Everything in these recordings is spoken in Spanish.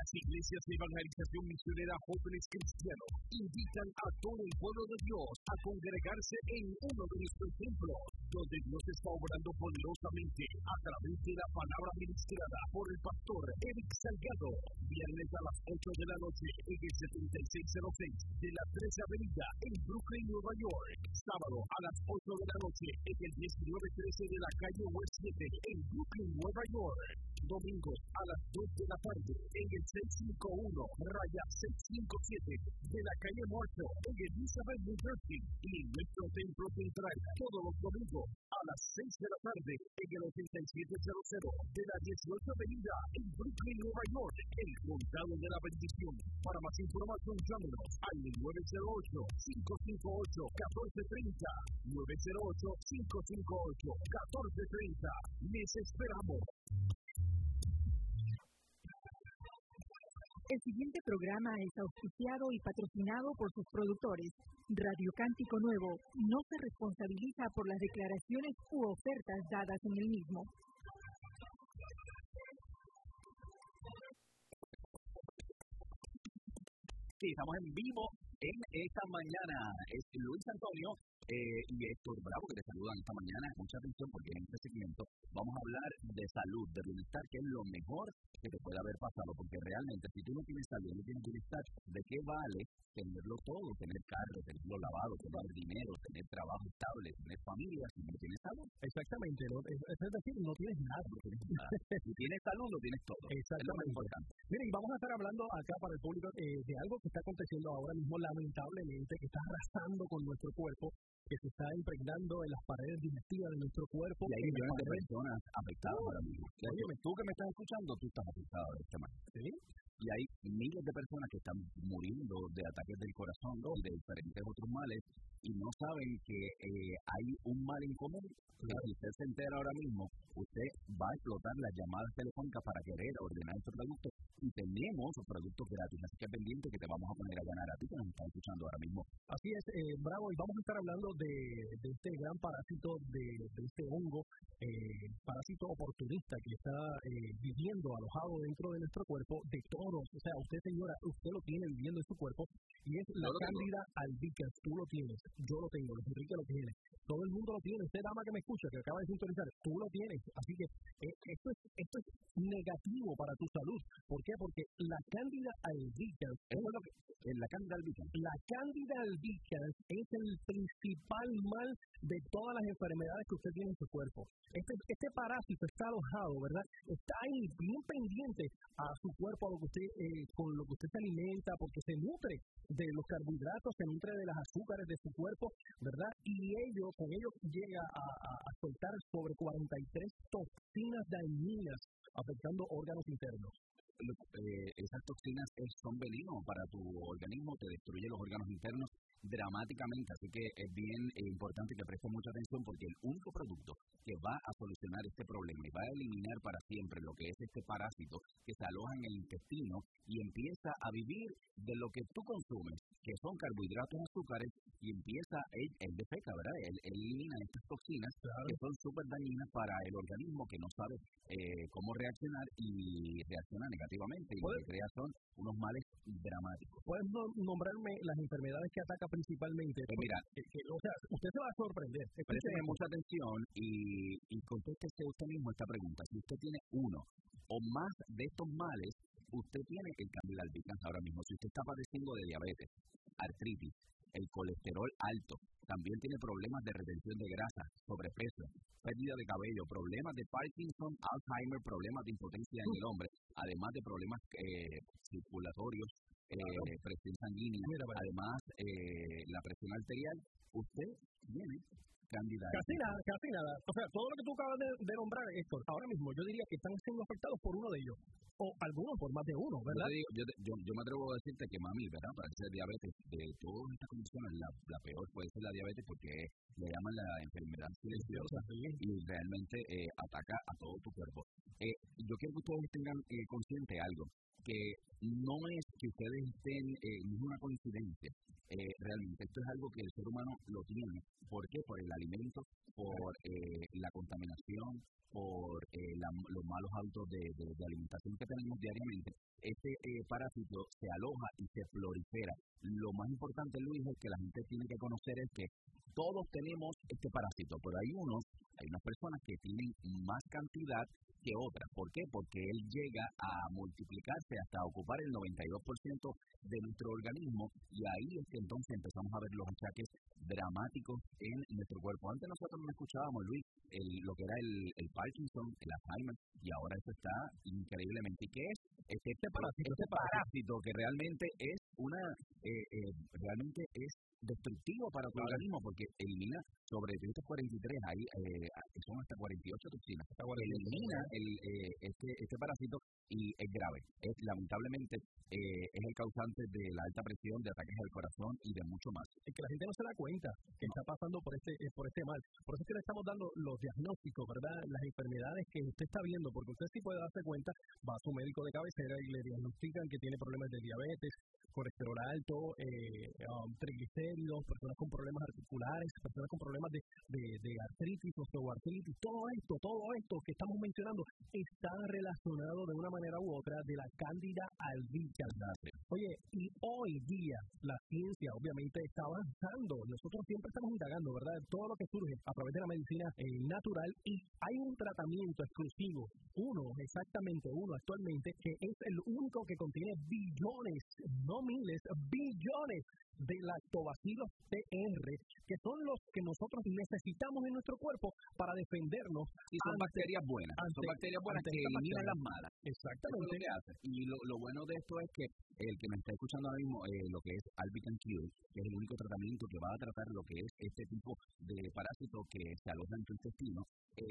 Las iglesias de evangelización misionera Jóvenes Cristianos invitan a todo el pueblo de Dios a congregarse en uno de nuestros templos, donde Dios está obrando poderosamente a través de la palabra ministrada por el pastor Eric Salgado. Viernes a las 8 de la noche en el 7606 de la 13 Avenida en Brooklyn, Nueva York. Sábado a las 8 de la noche en el 1913 de la calle West 7 en Brooklyn, Nueva York. Domingos a las 2 de la tarde en el 651-657 de la calle Marshall en Elizabeth, New Jersey, y en nuestro templo central todos los domingos a las 6 de la tarde en el 8700 de la 18 Avenida en Brooklyn, Nueva York, el Condado de la Bendición. Para más información llámenos al 908-558-1430, 908-558-1430. Les esperamos. El siguiente programa es auspiciado y patrocinado por sus productores. Radio Cántico Nuevo no se responsabiliza por las declaraciones u ofertas dadas en el mismo. Sí, estamos en vivo en esta mañana. Es Luis Antonio y Héctor Bravo que te saludan esta mañana. Mucha atención porque en este segmento vamos a hablar de salud, de bienestar, que es lo mejor que te puede haber pasado, porque realmente si tú no tienes salud, no tienes bienestar, ¿de qué vale tenerlo todo? Tener carro, tenerlo lavado, tener dinero, tener trabajo estable, tener familia, si no tienes salud. Exactamente, ¿no? Es decir, no tienes nada. No tienes nada. Si tienes salud, no tienes todo. Exactamente. Es lo más importante. Mire, y vamos a estar hablando acá para el público de algo que está aconteciendo ahora mismo, lamentablemente, que está arrasando con nuestro cuerpo, que se está impregnando en las paredes digestivas de nuestro cuerpo. Y hay millones de personas afectadas ahora mismo. Óyeme, tú que me estás escuchando, tú estás afectado de este mal. ¿Sí? Y hay miles de personas que están muriendo de ataques del corazón y de diferentes otros males y no saben que hay un mal en común. Claro. Si usted se entera ahora mismo, usted va a explotar las llamadas telefónicas para querer ordenar este producto y tenemos productos gratis. Así que es pendiente que te vamos a poner a ganar a ti que nos están escuchando ahora mismo. Así es, Bravo, y vamos a estar hablando de este gran parásito, de este hongo, parásito oportunista que está viviendo alojado dentro de nuestro cuerpo, de todos. O sea, usted, señora, usted lo tiene viviendo en su cuerpo y es la Candida albicans. Tú lo tienes, yo lo tengo, Luis Enrique lo tiene, todo el mundo lo tiene. Usted, dama que me escucha, que acaba de sintonizar, tú lo tienes. Así que esto es negativo para tu salud. ¿Por qué? Porque la Candida albicans, la Candida albicans. La Candida albicans es el principal mal de todas las enfermedades que usted tiene en su cuerpo. Este parásito está alojado, ¿verdad? Está ahí bien pendiente a su cuerpo, a lo que usted, con lo que usted se alimenta, porque se nutre de los carbohidratos, se nutre de las azúcares de su cuerpo, ¿verdad? Y con ello llega a soltar sobre 43 toxinas dañinas afectando órganos internos. Esas toxinas son veneno para tu organismo, te destruye los órganos internos dramáticamente, así que es bien importante que prestes mucha atención porque el único producto que va a solucionar este problema y va a eliminar para siempre lo que es este parásito que se aloja en el intestino y empieza a vivir de lo que tú consumes, que son carbohidratos, azúcares, y empieza, él defeca, ¿verdad? Él elimina estas toxinas, claro, que son súper dañinas para el organismo que no sabe cómo reaccionar y reacciona negativamente y lo que crea son unos males dramáticos. ¿Puedes nombrarme las enfermedades que ataca principalmente? Mira, o sea, usted se va a sorprender. Présteme mucha atención y contéstese usted mismo esta pregunta. Si usted tiene uno o más de estos males, usted tiene el Candida albicans ahora mismo. Si usted está padeciendo de diabetes, artritis, el colesterol alto, también tiene problemas de retención de grasa, sobrepeso, pérdida de cabello, problemas de Parkinson, Alzheimer, problemas de impotencia en el hombre, además de problemas circulatorios, presión sanguínea, además la presión arterial, usted tiene Candida. Casi nada. O sea, todo lo que tú acabas de nombrar, Héctor, ahora mismo yo diría que están siendo afectados por uno de ellos, o algunos por más de uno, ¿verdad? Yo me atrevo a decirte que mami, ¿verdad? Para ser diabetes, de todas estas condiciones, la peor puede ser la diabetes porque le llaman la enfermedad silenciosa y realmente ataca a todo tu cuerpo. Yo quiero que ustedes tengan consciente algo, que no es que ustedes estén, no es una coincidencia, realmente. Esto es algo que el ser humano lo tiene. ¿Por qué? Por el alimento, por la contaminación, por los malos hábitos de alimentación que tenemos diariamente. Este parásito se aloja y se prolifera. Lo más importante, Luis, es que la gente tiene que conocer es que todos tenemos este parásito, pero hay unas personas que tienen más cantidad que otras. ¿Por qué? Porque él llega a multiplicarse hasta ocupar el 92% de nuestro organismo, y ahí es que entonces empezamos a ver los achaques dramáticos en nuestro cuerpo. Antes nosotros no escuchábamos, Luis, lo que era el Parkinson, el Alzheimer, y ahora eso está increíblemente. ¿Y qué es? Este parásito que realmente es realmente es destructivo para tu organismo, porque elimina sobre 343, ahí son hasta 48 toxinas. Elimina este parásito y es grave. Lamentablemente es el causante de la alta presión, de ataques al corazón y de mucho más. Es que la gente no se da cuenta que está pasando por este mal. Por eso es que le estamos dando los diagnósticos, ¿verdad? Las enfermedades que usted está viendo, porque usted sí puede darse cuenta, va a su médico de cabecera y le diagnostican que tiene problemas de diabetes, colesterol alto, triglicéridos, personas con problemas articulares, personas con problemas de artritis, osteoartritis. Todo esto que estamos mencionando está relacionado de una manera u otra de la Cándida albicans. Oye, y hoy día la ciencia obviamente está avanzando. Nosotros siempre estamos indagando, ¿verdad? Todo lo que surge a través de la medicina natural, y hay un tratamiento exclusivo, exactamente uno actualmente, que es el único que contiene billones, no miles, billones de lactobacilos TR, que son los que nosotros necesitamos en nuestro cuerpo para defendernos. Y son bacterias buenas, que eliminan las malas. Exactamente. Eso es lo que hace. Y lo bueno de esto es que el que me está escuchando ahora mismo, lo que es Albican Cure, que es el único tratamiento que va a tratar lo que es este tipo de parásito que se aloja en tu intestino,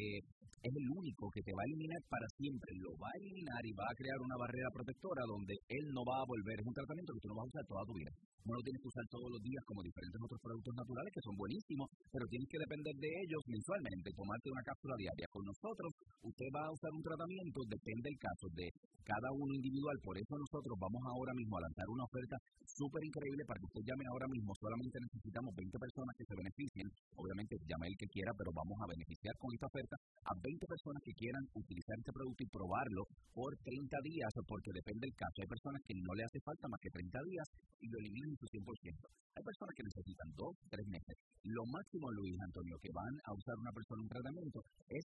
es el único que te va a eliminar para siempre. Lo va a eliminar y va a crear una barrera protectora donde él no va a volver. Es un tratamiento que tú no vas a usar toda tu vida. No lo tienes que usar todos los días como diferentes otros productos naturales que son buenísimos, pero tienes que depender de ellos mensualmente, tomarte una cápsula diaria. Con nosotros, usted va a usar un tratamiento, depende del caso de cada uno individual. Por eso nosotros vamos ahora mismo a lanzar una oferta súper increíble para que usted llame ahora mismo. Solamente necesitamos 20 personas que se beneficien. Obviamente llame el que quiera, pero vamos a beneficiar con esta oferta a 20 personas que quieran utilizar este producto y probarlo por 30 días, porque depende del caso. Hay personas que no le hace falta más que 30 días y lo eliminan en su 100%. Hay personas que necesitan 2, 3 meses. Lo máximo, Luis Antonio, que van a usar una persona un tratamiento es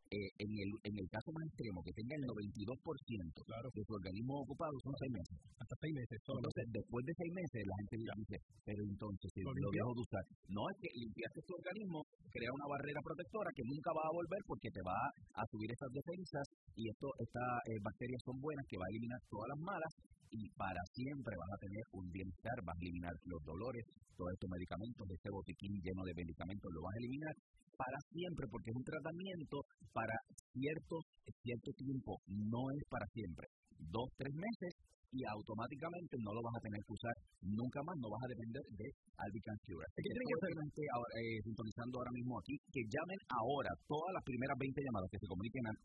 en el caso más extremo, que tenga el 92% de su organismo ocupado, son 6 meses. Hasta 6 meses. Entonces, después de 6 meses, la gente dice, pero entonces, si lo dejo de usar. No, es que limpiaste tu organismo, crea una barrera protectora que nunca va a volver porque te va a subir esas defensas, y estas bacterias son buenas, que va a eliminar todas las malas, y para siempre vas a tener un bienestar, vas a eliminar los dolores, todos estos medicamentos, de este botiquín lleno de medicamentos, lo vas a eliminar para siempre, porque es un tratamiento para cierto tiempo, no es para siempre. 2, 3 meses y automáticamente no lo vas a tener que usar nunca más, no vas a depender de Albican Cure. ¿Qué tienen que hacer? Sintonizando ahora mismo aquí, que llamen ahora todas las primeras 20 llamadas, que se comuniquen al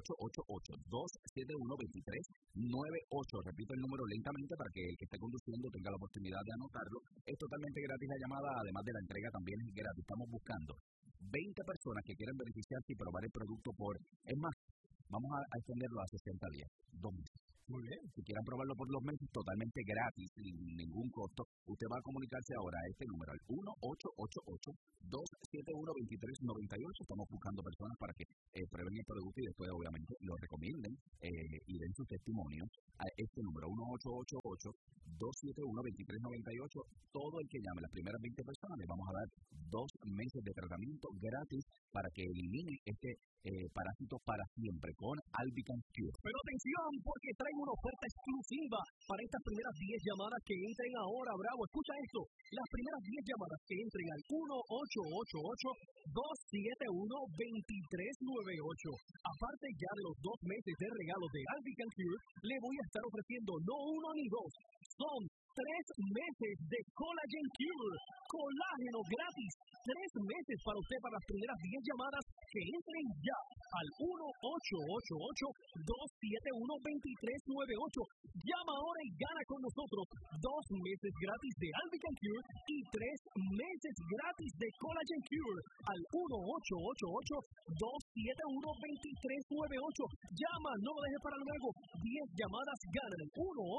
1-888-271-2398. Repito el número lentamente para que el que esté conduciendo tenga la oportunidad de anotarlo. Es totalmente gratis la llamada, además de la entrega también es gratis. Estamos buscando 20 personas que quieran beneficiarse y probar el producto es más, vamos a extenderlo a 60 días, 2 meses. Muy bien. Si quieran probarlo por 2 meses, totalmente gratis, sin ningún costo, usted va a comunicarse ahora a este número, al 1-888-271-2398. Estamos buscando personas para que prueben el producto y después, obviamente, lo recomienden y den sus testimonios a este número, 1-888-271-2398. Todo el que llame, las primeras 20 personas, les vamos a dar 2 meses de tratamiento gratis para que elimine este parásito para siempre con Albican Cure. Pero atención, porque traigo una oferta exclusiva para estas primeras 10 llamadas que entren ahora, Bravo. Escucha esto, las primeras 10 llamadas que entren al 1-888-271-2398. Aparte ya de los 2 meses de regalo de Albican Cure, le voy a estar ofreciendo no 1 ni 2, son 3 meses de Collagen Cure, colágeno gratis, 3 meses para usted, para las primeras 10 llamadas que entren ya al 1-888-271-2398. Llama ahora y meses gratis de Albican Cure y 3 meses gratis de Collagen Cure al 1-888-271-2398. Llama, no lo dejes para luego. 10 llamadas ganan.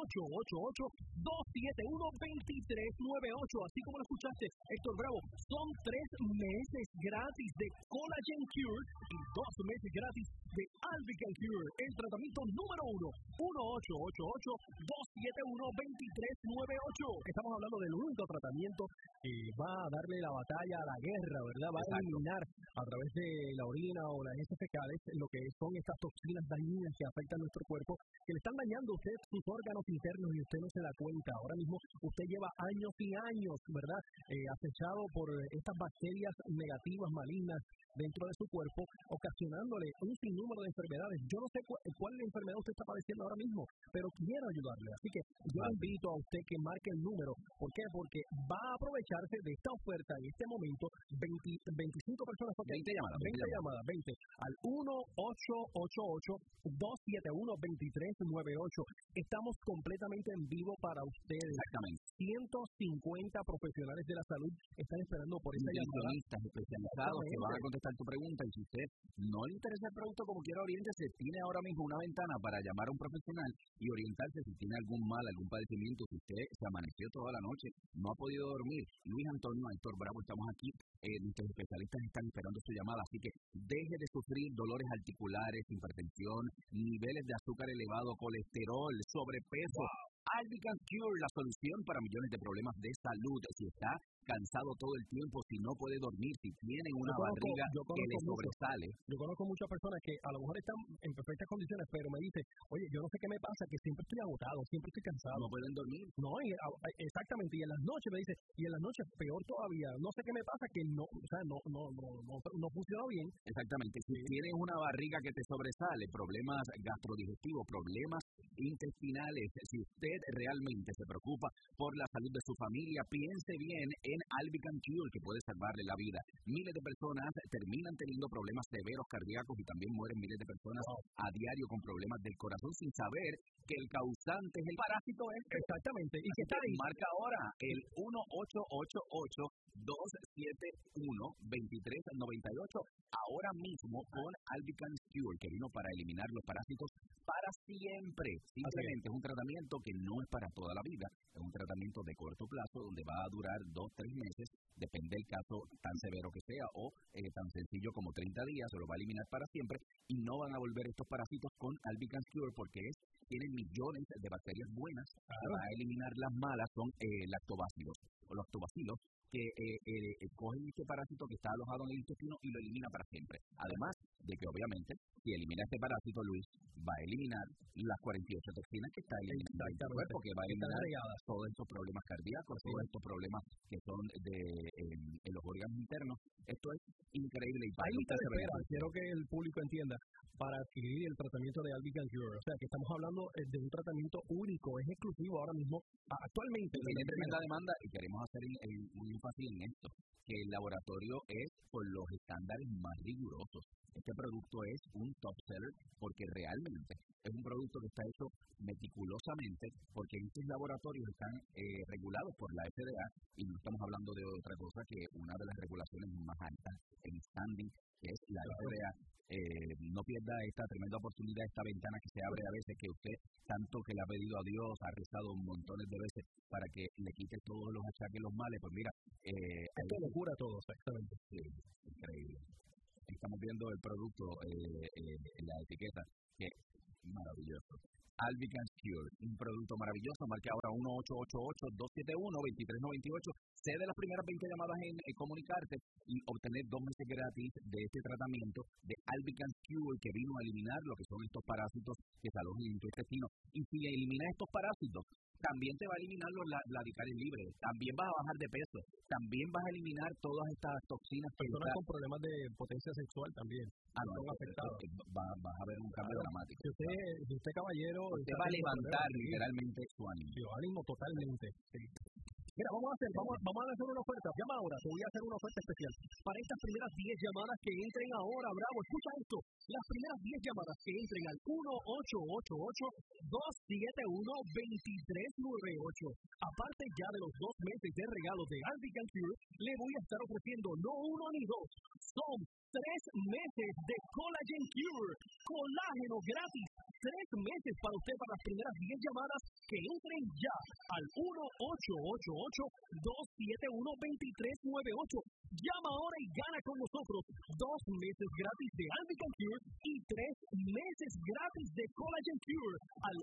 1-888-271-2398. Así como lo escuchaste, Héctor Bravo, son 3 meses gratis de Collagen Cure y 2 meses gratis de Albican Cure. El tratamiento número 1. 1-888-271-2398. Estamos hablando del único tratamiento que va a darle la batalla a la guerra, ¿verdad? Va a eliminar a través de la orina o las heces fecales lo que son estas toxinas dañinas que afectan nuestro cuerpo, que le están dañando a usted sus órganos internos y usted no se da cuenta. Ahora mismo usted lleva años y años, ¿verdad? Acechado por estas bacterias negativas, malignas dentro de su cuerpo, ocasionándole un sinnúmero de enfermedades. Yo no sé cuál enfermedad usted está padeciendo ahora mismo, pero quiero ayudarle. Así que yo le invito a usted que marque el número. ¿Por qué? Porque va a aprovecharse de esta oferta en este momento. 25 personas, 20 llamadas, 20 al 1-888-271-2398. Estamos completamente en vivo para ustedes. Exactamente. 150 profesionales de la salud están esperando por esta llamada. Especializados que van a contestar tu pregunta, y si usted no le interesa el producto como quiera, oriéntese. Tiene ahora mismo una ventana para llamar a un profesional y orientarse si tiene algún mal, algún padecimiento, si usted se amaneció toda la noche, no ha podido dormir. Luis Antonio, Héctor Bravo, estamos aquí. Nuestros especialistas están esperando su llamada, así que deje de sufrir dolores articulares, hipertensión, niveles de azúcar elevado, colesterol, sobrepeso. Albican Cure, la solución para millones de problemas de salud. Si está cansado todo el tiempo, si no puede dormir, si tiene una barriga que le sobresale. Yo conozco muchas personas que a lo mejor están en perfectas condiciones, pero me dicen, oye, yo no sé qué me pasa, que siempre estoy agotado, siempre estoy cansado. No pueden dormir. No, exactamente, y en las noches me dice, y en las noches peor todavía, no sé qué me pasa, que no, o sea, no funciona bien. Exactamente, si tienes una barriga que te sobresale, problemas gastrodigestivos, problemas intestinales, si usted realmente se preocupa por la salud de su familia, piense bien en Albican Cure, que puede salvarle la vida. Miles de personas terminan teniendo problemas severos cardíacos y también mueren miles de personas a diario con problemas del corazón sin saber que el causante es el parásito este. Exactamente. Y que está ahí. Marca ahora el 1-888-271-2398. Ahora mismo con Albican Cure, que vino para eliminar los parásitos para siempre. Simplemente es un tratamiento que no es para toda la vida, es un tratamiento de corto plazo donde va a durar 2-3 meses, depende del caso tan severo que sea o tan sencillo como 30 días, se lo va a eliminar para siempre y no van a volver estos parásitos con Albican Cure porque tienen millones de bacterias buenas, va a eliminar las malas, son lactobacilos o lactobacilos que cogen este parásito que está alojado en el intestino y lo elimina para siempre. Además de que obviamente si elimina este parásito, Luis, va a eliminar las 48 toxinas que está eliminando el cuerpo, porque va a eliminar todos estos problemas cardíacos, todos estos problemas que son en los órganos internos. Esto es increíble. Y para quiero que el público entienda, para adquirir el tratamiento de Albican Cure, o sea que estamos hablando de un tratamiento único, es exclusivo ahora mismo, actualmente. Tiene tremenda demanda y queremos hacer un énfasis en esto, que el laboratorio es por los estándares más rigurosos. Este producto es un top seller porque realmente es un producto que está hecho meticulosamente porque estos laboratorios están regulados por la FDA y no estamos hablando de otra cosa que una de las regulaciones más altas en standing, que es la FDA. No pierda esta tremenda oportunidad, esta ventana que se abre a veces, que usted tanto que le ha pedido a Dios, ha rezado montones de veces para que le quite todos los achaques, los males. Pues mira, esto lo cura todo, exactamente. Sí, increíble. Estamos viendo el producto en la etiqueta, que es maravilloso. Albican Cure, un producto maravilloso. Marque ahora 1-888-271-2398. Cede las primeras 20 llamadas en comunicarte y obtener 2 meses gratis de este tratamiento de Albican Cure, que vino a eliminar lo que son estos parásitos que se alojan en tu intestino. Y si elimina estos parásitos, también te va a eliminar los radicales libres, también vas a bajar de peso, también vas a eliminar todas estas toxinas. Personas con problemas de potencia sexual también son afectadas. Vas a ver un cambio dramático. Si usted caballero, usted va a levantar literalmente su ánimo. Su ánimo totalmente. Sí. Mira, vamos a hacer una oferta. Llama ahora, te voy a hacer una oferta especial. Para estas primeras 10 llamadas que entren ahora, Bravo, escucha esto. Las primeras 10 llamadas que entren al 1-888-271-2398. Aparte ya de los 2 meses de regalo de Albi Cure, le voy a estar ofreciendo no 1 ni 2, son 3 meses de Collagen Cure, colágeno gratis, 3 meses para usted, para las primeras 10 llamadas que entren ya al 1-888-271-2398. Llama ahora y gana con nosotros 2 meses gratis de Albi Cure y 3 meses gratis de Collagen Cure al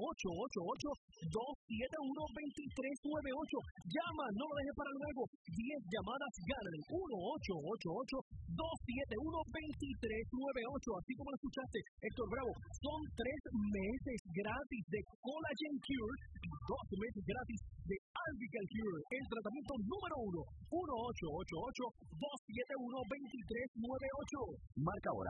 1-888-271-2398. Llama, no lo deje para luego. 10 llamadas ganan. 1-888-271-2398. Así como lo escuchaste, Héctor Bravo, son 3 meses gratis de Collagen Cure y 2 meses gratis de Albi Cure, el tratamiento número 1. 1-888-271-2398. Marca ahora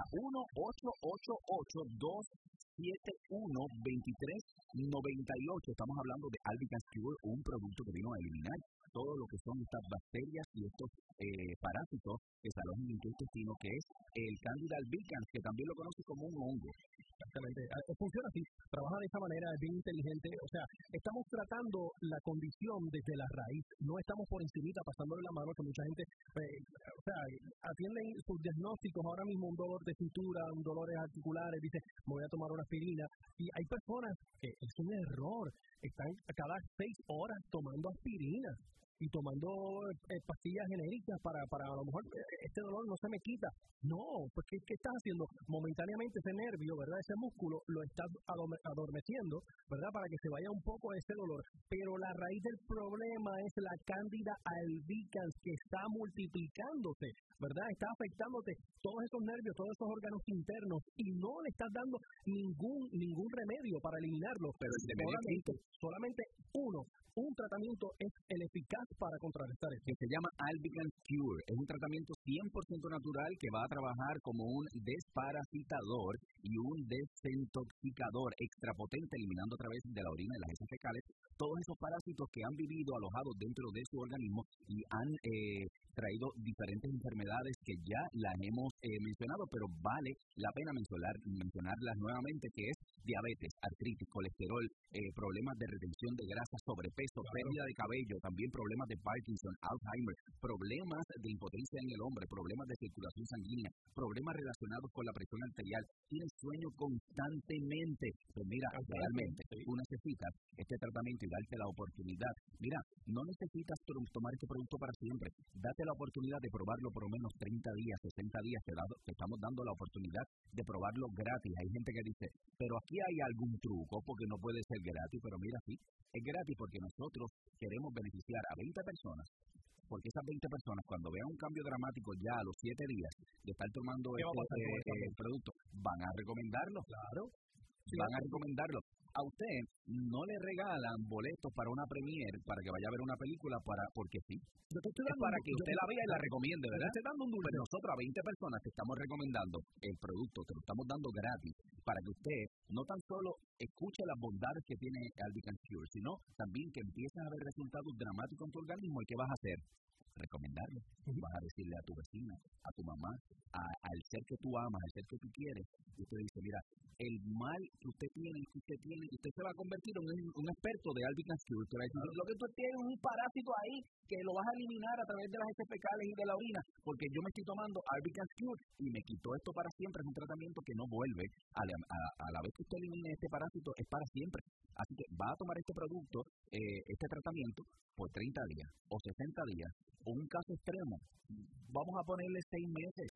1-888-271-2398. Estamos hablando de Albi Cure, un producto que vino a eliminar todo lo que son estas bacterias y estos parásitos que se alojan en tu intestino, que es el Candida albicans, que también lo conoce como un hongo. Exactamente. Funciona así, trabaja de esa manera, es bien inteligente. O sea, estamos tratando la condición desde la raíz, no estamos por encimita pasándole la mano, que mucha gente, atienden sus diagnósticos, ahora mismo un dolor de cintura, un dolores articulares, dice, me voy a tomar una aspirina, y hay personas que es un error, están cada 6 horas tomando aspirina y tomando pastillas genéricas para a lo mejor este dolor no se me quita. No, pues ¿qué estás haciendo? Momentáneamente ese nervio, ¿verdad? Ese músculo lo estás adormeciendo, ¿verdad? Para que se vaya un poco ese dolor. Pero la raíz del problema es la Candida albicans, que está multiplicándose, ¿verdad? Está afectándote todos esos nervios, todos esos órganos internos, y no le estás dando ningún remedio para eliminarlo. Pero solamente un tratamiento es el eficaz para contrarrestar esto. Que se llama Albi Cure. Es un tratamiento 100% natural que va a trabajar como un desparasitador y un desintoxicador extrapotente, eliminando a través de la orina y las heces fecales todos esos parásitos que han vivido alojados dentro de su organismo y han traído diferentes enfermedades que ya las hemos mencionado, pero vale la pena mencionarlas nuevamente, que es diabetes, artritis, colesterol, problemas de retención de grasa, sobrepeso, pérdida de cabello, también problemas de Parkinson, Alzheimer, problemas de impotencia en el hombre, problemas de circulación sanguínea, problemas relacionados con la presión arterial, tienes sueño constantemente. Pues mira, realmente tú necesitas este tratamiento y darte la oportunidad. Mira, no necesitas tomar este producto para siempre. Date la oportunidad de probarlo por lo menos 30 días, 60 días. Te estamos dando la oportunidad de probarlo gratis. Hay gente que dice, pero aquí hay algún truco porque no puede ser gratis. Pero mira, sí, es gratis porque nosotros queremos beneficiar a 20 personas. Porque esas 20 personas, cuando vean un cambio dramático ya a los 7 días de estar tomando este producto, van a recomendarlo. Claro. Sí, van a recomendarlo. A usted no le regalan boletos para una premiere, para que vaya a ver una película, porque sí. Es para que usted la vea y la recomiende, ¿verdad? Pues nosotros a 20 personas te estamos recomendando el producto, te lo estamos dando gratis, para que usted no tan solo escuche las bondades que tiene Albi Cure, sino también que empieces a ver resultados dramáticos en tu organismo. ¿Y qué vas a hacer? Recomendarlo. Vas a decirle a tu vecina, a tu mamá, al ser que tú amas, al ser que tú quieres, y usted dice, mira, el mal que usted tiene, usted se va a convertir en un experto de Albi Cure. Lo que tú tienes es un parásito ahí que lo vas a eliminar a través de las heces fecales y de la orina, porque yo me estoy tomando Albi Cure y me quitó esto para siempre. Es un tratamiento que no vuelve. A la vez que usted elimine este parásito, es para siempre. Así que va a tomar este producto, este tratamiento, por 30 días o 60 días, o un caso extremo, vamos a ponerle 6 meses.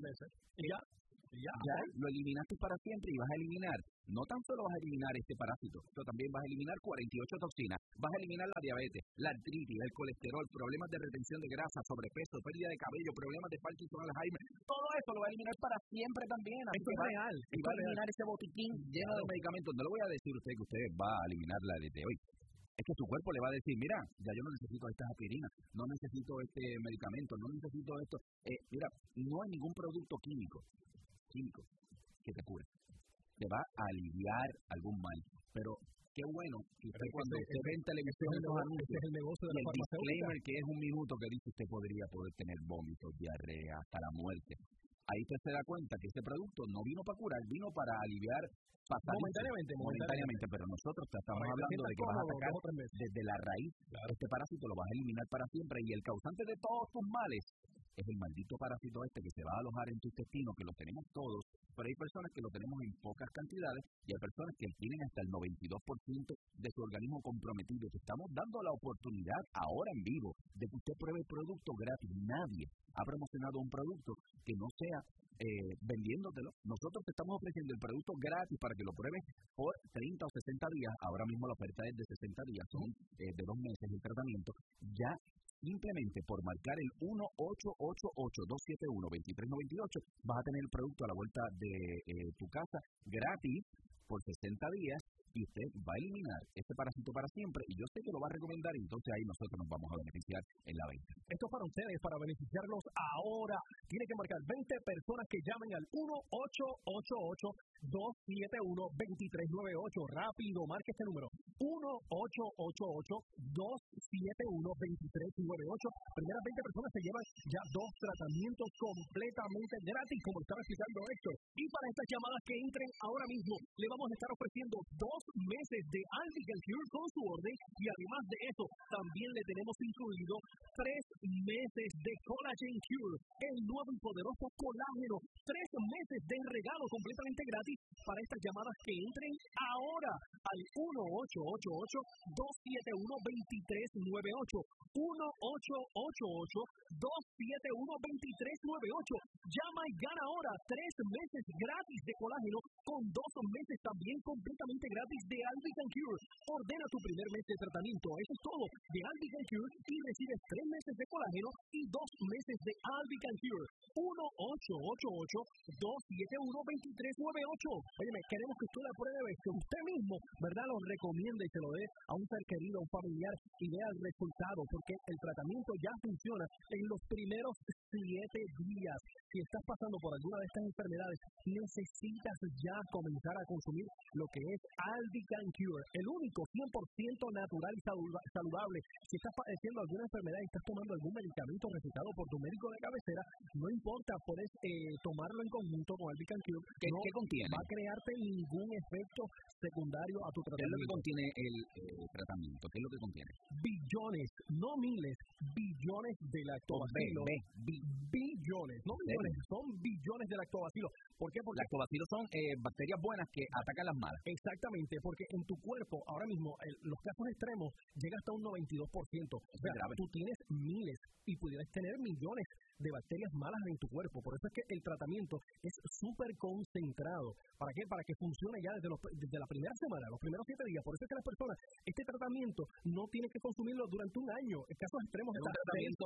Ya, lo eliminaste para siempre y vas a eliminar, no tan solo vas a eliminar este parásito, pero también vas a eliminar 48 toxinas, vas a eliminar la diabetes, la artritis, el colesterol, problemas de retención de grasa, sobrepeso, pérdida de cabello, problemas de Parkinson, Alzheimer, todo eso lo va a eliminar para siempre también. Esto es real. Y va a eliminar ese botiquín lleno de medicamentos. No le voy a decir a usted que usted va a eliminarla desde hoy. Es que su cuerpo le va a decir, mira, ya yo no necesito estas aspirinas, no necesito este medicamento, no necesito esto. Mira, no hay ningún producto químico que te cure. Te va a aliviar algún mal, pero qué bueno que usted cuando usted ve en televisión esos anuncios, es el negocio de la el farmacéutica. disclaimer que es un minuto que dice usted podría poder tener vómitos, diarrea, hasta la muerte. Ahí usted se da cuenta que ese producto no vino para curar, vino para aliviar momentáneamente, pero nosotros estamos hablando de que vas a atacar desde la raíz. Claro. Este parásito lo vas a eliminar para siempre y el causante de todos tus males es el maldito parásito este que se va a alojar en tu intestino, que lo tenemos todos, pero hay personas que lo tenemos en pocas cantidades y hay personas que tienen hasta el 92% de su organismo comprometido. Te estamos dando la oportunidad ahora en vivo de que usted pruebe el producto gratis. Nadie ha promocionado un producto que no sea vendiéndotelo. Nosotros te estamos ofreciendo el producto gratis para que lo pruebes por 30 o 60 días. Ahora mismo la oferta es de 60 días, son de 2 meses el tratamiento. Ya simplemente por marcar el 1-888-271-2398 vas a tener el producto a la vuelta de tu casa gratis por 60 días y usted va a eliminar este parásito para siempre y yo sé que lo va a recomendar y entonces ahí nosotros nos vamos a beneficiar en la venta. Esto es para ustedes, para beneficiarlos ahora. Tiene que marcar 20 personas que llamen al 1-888-271-2398. Rápido, marque este número. 1-888-271-2398. Primeras 20 personas se llevan ya 2 tratamientos completamente gratis, como estaba explicando Héctor. Y para estas llamadas que entren ahora mismo, le vamos a estar ofreciendo 2 meses de Albican Cure con su orden y además de eso, también le tenemos incluido 3 meses de Collagen Cure, el nuevo y poderoso colágeno. 3 meses de regalo completamente gratis para estas llamadas que entren ahora al 1-888-271-2398. 1-888-271-2398. Llama y gana ahora 3 meses gratis de colágeno con 2 meses también completamente gratis de Albican Cure. Ordena tu primer mes de tratamiento, eso es todo, de Albican Cure y recibes 3 meses de colágeno y 2 meses de Albican Cure. 1-888-271-2398. Óyeme, queremos que usted la pruebe, que usted mismo, ¿verdad?, lo recomiende y se lo dé a un ser querido, a un familiar y vea el resultado, porque el tratamiento ya funciona en los primeros 7 días. Si estás pasando por alguna de estas enfermedades, necesitas ya comenzar a consumir lo que es Albican Cure, el único 100% natural y saludable. Si estás padeciendo alguna enfermedad y estás tomando algún medicamento recetado por tu médico de cabecera, no importa, puedes tomarlo en conjunto con Albican Cure. ¿Qué contiene? Va a crearte ningún efecto secundario a tu tratamiento. ¿Qué es lo que contiene el tratamiento? ¿Qué es lo que contiene? Billones, no miles, billones de lactobacilos. Billones, no millones, son billones de lactobacilos. ¿Por qué? Porque lactobacilos son bacterias buenas que atacan las malas. Exactamente, porque en tu cuerpo, ahora mismo, los casos extremos llega hasta un 92%. O sea, tú tienes miles y pudieras tener millones de bacterias malas en tu cuerpo. Por eso es que el tratamiento es súper concentrado. ¿Para qué? Para que funcione ya desde la primera semana, los primeros 7 días. Por eso es que las personas, este tratamiento no tienen que consumirlo durante un año. En casos extremos es un tratamiento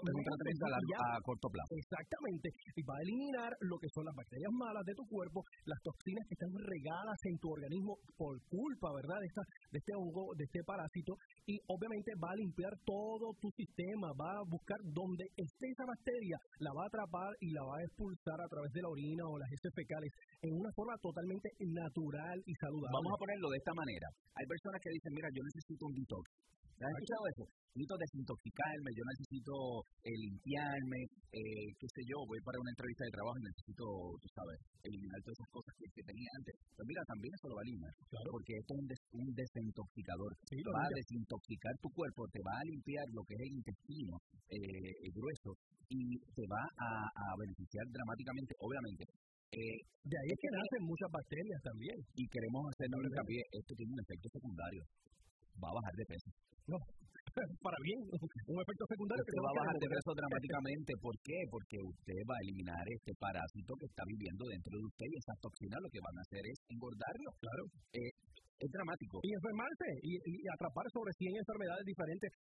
a corto plazo. Exactamente. Y va a eliminar lo que son las bacterias malas de tu cuerpo, las toxinas que están regadas en tu organismo por culpa, ¿verdad?, de este hongo, de este parásito. Y obviamente va a limpiar todo tu sistema, va a buscar donde esté esa bacteria, la va a atrapar y la va a expulsar a través de la orina o las heces fecales en una forma totalmente natural y saludable. Vamos a ponerlo de esta manera. Hay personas que dicen, mira, yo necesito un detox. ¿Has escuchado eso? Necesito desintoxicarme, yo necesito limpiarme, qué sé yo, voy para una entrevista de trabajo y necesito, tú sabes, eliminar todas esas cosas que tenía antes. Pero mira, también eso lo va a eliminar, claro, porque esto es un desintoxicador. Sí, va a desintoxicar tu cuerpo, te va a limpiar lo que es el intestino grueso y te va a beneficiar dramáticamente, obviamente. De ahí es que nacen muchas bacterias también. Y queremos hacernos hincapié, esto tiene un efecto secundario. Va a bajar de peso. No, para bien, un efecto secundario que va a bajar de peso dramáticamente. ¿Por qué? Porque usted va a eliminar este parásito que está viviendo dentro de usted y esas toxinas lo que van a hacer es engordarlo. Claro. Es dramático. Y enfermarse y atrapar sobre 100 enfermedades diferentes